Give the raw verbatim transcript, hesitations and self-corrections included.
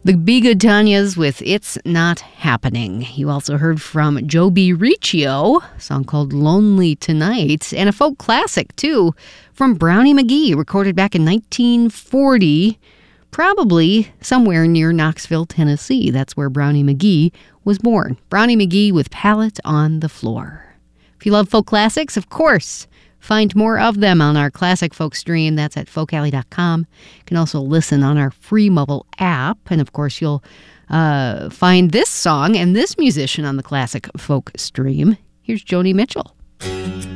The Be Good Tanyas with It's Not Happening. You also heard from Joe B. Riccio, a song called Lonely Tonight, and a folk classic, too, from Brownie McGhee, recorded back in nineteen forty, probably somewhere near Knoxville, Tennessee. That's where Brownie McGhee was born. Brownie McGhee with Pallet on the Floor. If you love folk classics, of course, find more of them on our Classic Folk stream. That's at folk alley dot com. You can also listen on our free mobile app. And, of course, you'll uh, find this song and this musician on the Classic Folk stream. Here's Joni Mitchell.